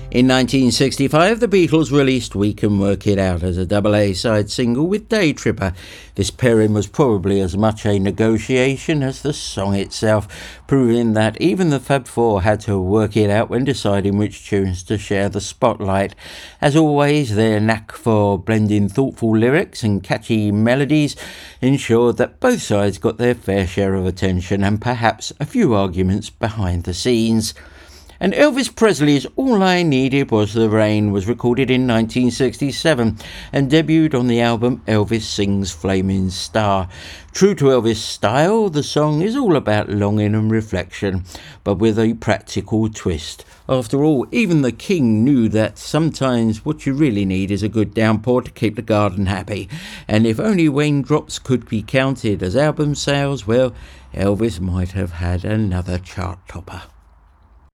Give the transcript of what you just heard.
In 1965, the Beatles released We Can Work It Out as a double A-side single with Day Tripper. This pairing was probably as much a negotiation as the song itself, proving that even the Fab Four had to work it out when deciding which tunes to share the spotlight. As always, their knack for blending thoughtful lyrics and catchy melodies ensured that both sides got their fair share of attention and perhaps a few arguments behind the scenes. And Elvis Presley's All I Needed Was the Rain was recorded in 1967 and debuted on the album Elvis Sings Flaming Star. True to Elvis' style, the song is all about longing and reflection, but with a practical twist. After all, even the King knew that sometimes what you really need is a good downpour to keep the garden happy. And if only raindrops could be counted as album sales, well, Elvis might have had another chart topper.